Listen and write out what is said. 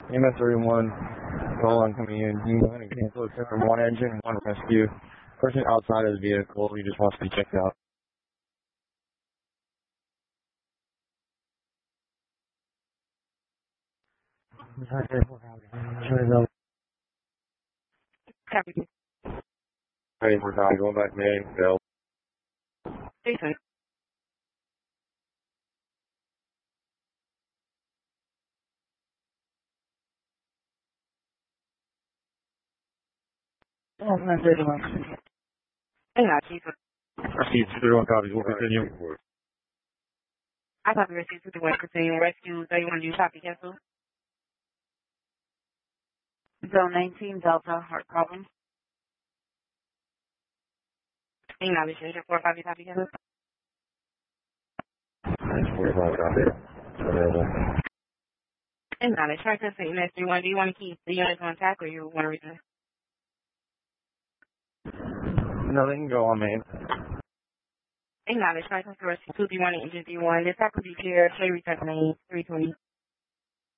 EMS 31, call on coming in. You can go ahead and cancel except for one engine, one rescue. Person outside of the vehicle, he just wants to be checked out. Copy. Hey, we're not going back to Bill. Jason. Oh, man, 31. Hang on, Chief. Receive 31 copies, we'll continue. I copy receipt 51, continue rescue 31, do you copy cancel? Zone 19, Delta, heart problem. Hang on, Vision 4, copy cancel? 45 copies. Available. Hang on, try to say EMS 31, do you want to keep the units on attack or you want to return? No, they can go on main. Hang on, try to rescue 231, engine D1, this attack will be clear, show return to main 320.